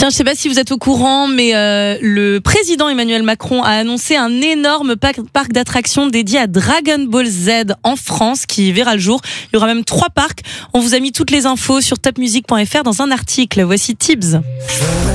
Tiens, je sais pas si vous êtes au courant, mais le président Emmanuel Macron a annoncé un énorme parc d'attractions dédié à Dragon Ball Z en France qui verra le jour. Il y aura même 3 parcs. On vous a mis toutes les infos sur topmusic.fr dans un article. Voici Tibbs.